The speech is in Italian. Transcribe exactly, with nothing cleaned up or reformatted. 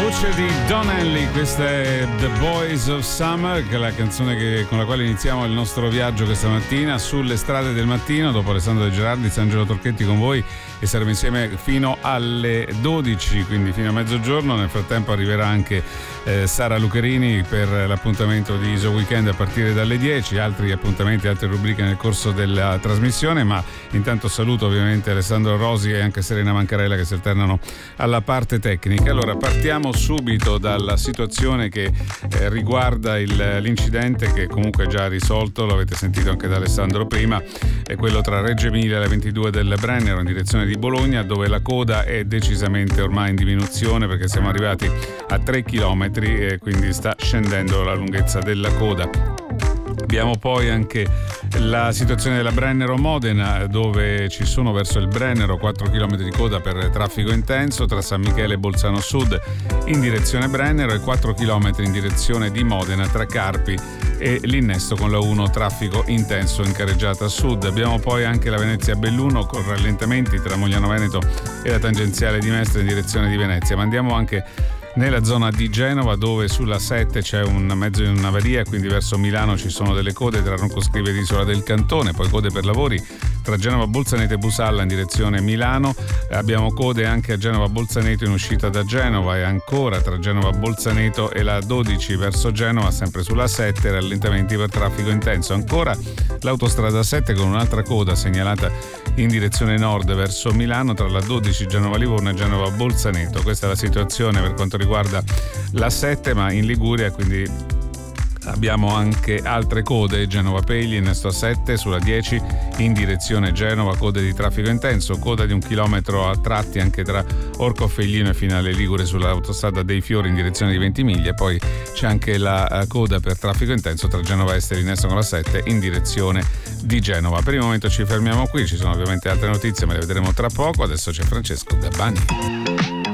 voce di Don Henley, questa è The Boys of Summer, che è la canzone che, con la quale iniziamo il nostro viaggio questa mattina sulle strade del mattino. Dopo Alessandro De Gerardi, Angelo Torchetti con voi e saremo insieme fino alle dodici, quindi fino a mezzogiorno. Nel frattempo arriverà anche eh, Sara Lucherini per l'appuntamento di Iso Weekend a partire dalle dieci, altri appuntamenti, altre rubriche nel corso della trasmissione, ma intanto saluto ovviamente Alessandro Rosi e anche Serena Mancarella che si alternano alla parte tecnica. Allora partiamo subito dalla situazione che eh, riguarda il, l'incidente che comunque è già risolto, lo avete sentito anche da Alessandro prima, è quello tra Reggio Emilia e la ventidue del Brennero in direzione di Bologna, dove la coda è decisamente ormai in diminuzione perché siamo arrivati a tre chilometri e quindi sta scendendo la lunghezza della coda. Abbiamo poi anche la situazione della Brennero-Modena, dove ci sono verso il Brennero quattro chilometri di coda per traffico intenso tra San Michele e Bolzano Sud in direzione Brennero e quattro chilometri in direzione di Modena tra Carpi e l'innesto con la uno, traffico intenso in carreggiata sud. Abbiamo poi anche la Venezia-Belluno con rallentamenti tra Mogliano Veneto e la tangenziale di Mestre in direzione di Venezia, ma andiamo anche nella zona di Genova, dove sulla sette c'è un mezzo in un'avaria, quindi verso Milano ci sono delle code tra Roncoscrive ed Isola del Cantone, poi code per lavori tra Genova Bolzaneto e Busalla in direzione Milano. Abbiamo code anche a Genova Bolzaneto in uscita da Genova e ancora tra Genova Bolzaneto e la dodici verso Genova, sempre sulla sette, rallentamenti per traffico intenso. Ancora l'autostrada sette con un'altra coda segnalata in direzione nord verso Milano tra la dodici Genova Livorno e Genova Bolzaneto. Questa è la situazione per quanto riguarda la sette, ma in Liguria quindi abbiamo anche altre code: Genova Pegli, innesto a sette, sulla dieci in direzione Genova, code di traffico intenso, coda di un chilometro a tratti anche tra Orco Feglino e Finale Ligure sull'autostrada dei Fiori in direzione di Ventimiglia. Poi c'è anche la coda per traffico intenso tra Genova Est e innesto con la sette in direzione di Genova. Per il momento ci fermiamo qui, ci sono ovviamente altre notizie ma le vedremo tra poco. Adesso c'è Francesco Gabbani.